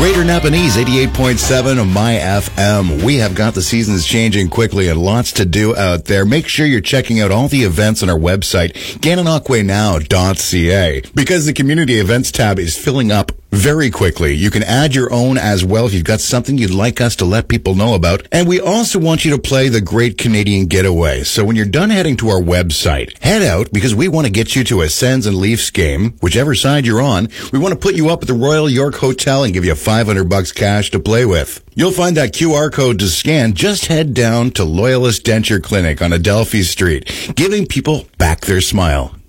Greater Napanese, 88.7 of My FM. We have got the seasons changing quickly and lots to do out there. Make sure you're checking out all the events on our website, gananoquenow.ca, because the community events tab is filling up very quickly. You can add your own as well if you've got something you'd like us to let people know about. And we also want you to play the Great Canadian Getaway. So when you're done heading to our website, head out because we want to get you to a Sens and Leafs game, whichever side you're on. We want to put you up at the Royal York Hotel and give you $500 cash to play with. You'll find that QR code to scan. Just head down to Loyalist Denture Clinic on Adelphi Street, giving people back their smile.